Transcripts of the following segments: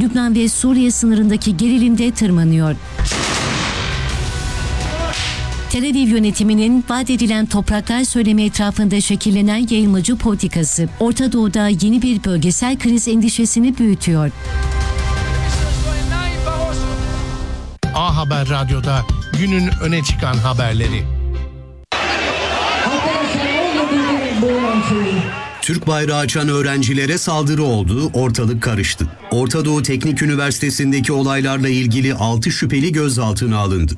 Lübnan ve Suriye sınırındaki gerilim de tırmanıyor. Tel Aviv yönetiminin vaat edilen topraklar söylemi etrafında şekillenen yayılmacı politikası, Orta Doğu'da yeni bir bölgesel kriz endişesini büyütüyor. A Haber Radyo'da günün öne çıkan haberleri. Türk bayrağı açan öğrencilere saldırı oldu, ortalık karıştı. Orta Doğu Teknik Üniversitesi'ndeki olaylarla ilgili 6 şüpheli gözaltına alındı.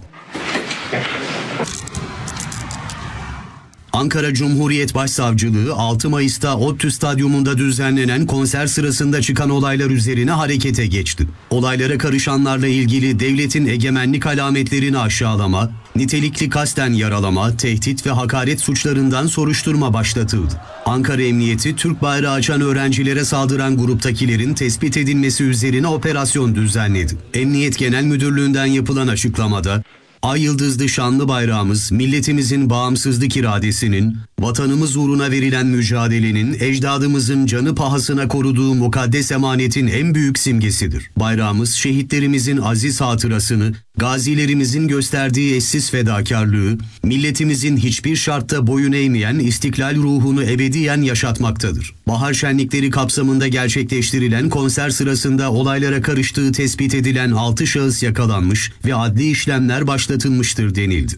Ankara Cumhuriyet Başsavcılığı 6 Mayıs'ta ODTÜ Stadyumunda düzenlenen konser sırasında çıkan olaylar üzerine harekete geçti. Olaylara karışanlarla ilgili devletin egemenlik alametlerini aşağılama, nitelikli kasten yaralama, tehdit ve hakaret suçlarından soruşturma başlatıldı. Ankara Emniyeti, Türk bayrağı açan öğrencilere saldıran gruptakilerin tespit edilmesi üzerine operasyon düzenledi. Emniyet Genel Müdürlüğü'nden yapılan açıklamada, Ay yıldızlı şanlı bayrağımız, milletimizin bağımsızlık iradesinin, vatanımız uğruna verilen mücadelenin, ecdadımızın canı pahasına koruduğu mukaddes emanetin en büyük simgesidir. Bayrağımız, şehitlerimizin aziz hatırasını, gazilerimizin gösterdiği eşsiz fedakarlığı, milletimizin hiçbir şartta boyun eğmeyen istiklal ruhunu ebediyen yaşatmaktadır. Bahar şenlikleri kapsamında gerçekleştirilen konser sırasında olaylara karıştığı tespit edilen 6 şahıs yakalanmış ve adli işlemler başlatılmıştır denildi.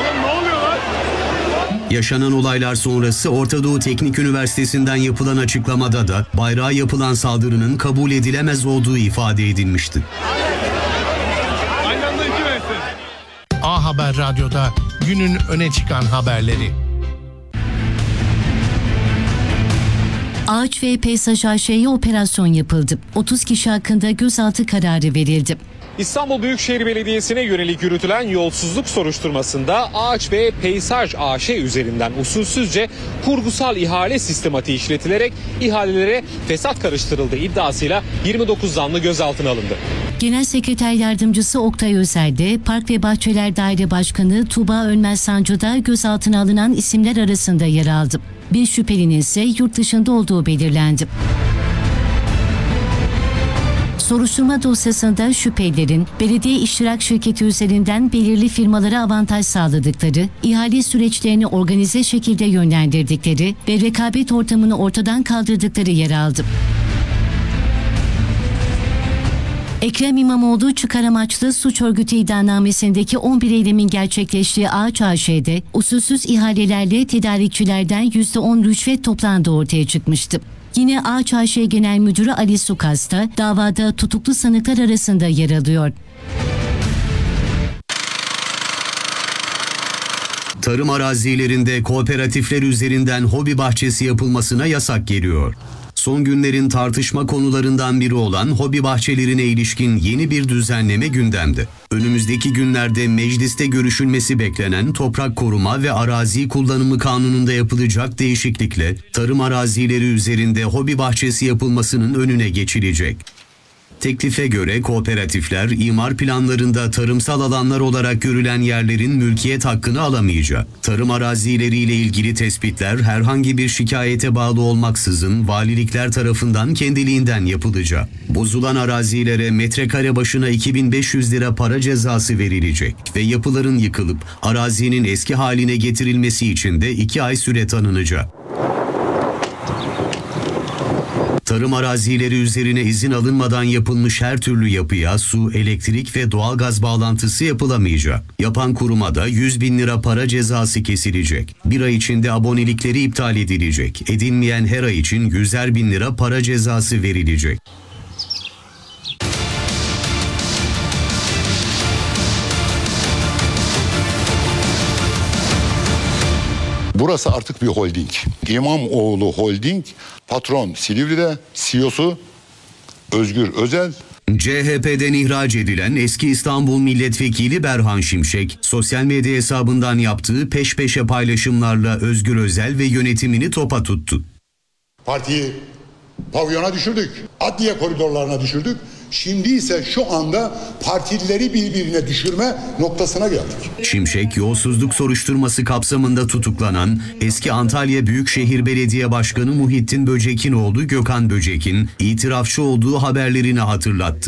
Yaşanan olaylar sonrası Orta Doğu Teknik Üniversitesi'nden yapılan açıklamada da bayrağa yapılan saldırının kabul edilemez olduğu ifade edilmişti. A Haber Radyo'da günün öne çıkan haberleri. Ağaç ve Peyzaj AŞ'ye operasyon yapıldı. 30 kişi hakkında gözaltı kararı verildi. İstanbul Büyükşehir Belediyesi'ne yönelik yürütülen yolsuzluk soruşturmasında Ağaç ve Peyzaj AŞ üzerinden usulsüzce kurgusal ihale sistematiği işletilerek ihalelere fesat karıştırıldığı iddiasıyla 29 zanlı gözaltına alındı. Genel Sekreter Yardımcısı Oktay Özel de Park ve Bahçeler Daire Başkanı Tuğba Ölmez Sancı da gözaltına alınan isimler arasında yer aldı. Bir şüphelinin ise yurt dışında olduğu belirlendi. Soruşturma dosyasında şüphelilerin belediye iştirak şirketi üzerinden belirli firmalara avantaj sağladıkları, ihale süreçlerini organize şekilde yönlendirdikleri ve rekabet ortamını ortadan kaldırdıkları yer aldı. Ekrem İmamoğlu çıkar amaçlı suç örgütü iddianamesindeki 11 eylemin gerçekleştiği Ağaç AŞ'de usulsüz ihalelerle tedarikçilerden %10 rüşvet toplandığı ortaya çıkmıştı. Yine Ağaç AŞ Genel Müdürü Ali Sukas da davada tutuklu sanıklar arasında yer alıyor. Tarım arazilerinde kooperatifler üzerinden hobi bahçesi yapılmasına yasak geliyor. Son günlerin tartışma konularından biri olan hobi bahçelerine ilişkin yeni bir düzenleme gündemde. Önümüzdeki günlerde mecliste görüşülmesi beklenen Toprak Koruma ve Arazi Kullanımı Kanunu'nda yapılacak değişiklikle tarım arazileri üzerinde hobi bahçesi yapılmasının önüne geçilecek. Teklife göre kooperatifler imar planlarında tarımsal alanlar olarak görülen yerlerin mülkiyet hakkını alamayacak. Tarım arazileriyle ilgili tespitler herhangi bir şikayete bağlı olmaksızın valilikler tarafından kendiliğinden yapılacak. Bozulan arazilere metrekare başına 2500 lira para cezası verilecek ve yapıların yıkılıp arazinin eski haline getirilmesi için de 2 ay süre tanınacak. Tarım arazileri üzerine izin alınmadan yapılmış her türlü yapıya su, elektrik ve doğalgaz bağlantısı yapılamayacak. Yapan kuruma da 100.000 lira para cezası kesilecek. Bir ay içinde abonelikleri iptal edilecek. Edinmeyen her ay için 100.000 lira para cezası verilecek. Burası artık bir holding. İmamoğlu Holding, patron Silivri'de, CEO'su Özgür Özel. CHP'den ihraç edilen eski İstanbul Milletvekili Berhan Şimşek, sosyal medya hesabından yaptığı peş peşe paylaşımlarla Özgür Özel ve yönetimini topa tuttu. Partiyi pavyona düşürdük, adliye koridorlarına düşürdük. Şimdi ise şu anda partilileri birbirine düşürme noktasına geldik. Şimşek, yolsuzluk soruşturması kapsamında tutuklanan eski Antalya Büyükşehir Belediye Başkanı Muhittin Böcek'in oğlu Gökhan Böcek'in itirafçı olduğu haberlerini hatırlattı.